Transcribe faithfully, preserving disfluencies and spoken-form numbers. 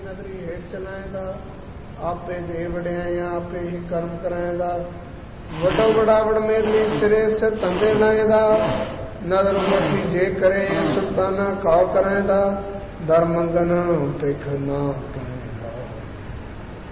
नगरी हेठ चलाएगा, आपे दे वड्याइयां आपे ही कर्म कराएगा। वडो बड़ावड़ मेली सिरे से तंदे लाएगा, नगर मसी जे करे सुल्ताना का करेगा। धर्मंगन पेख ना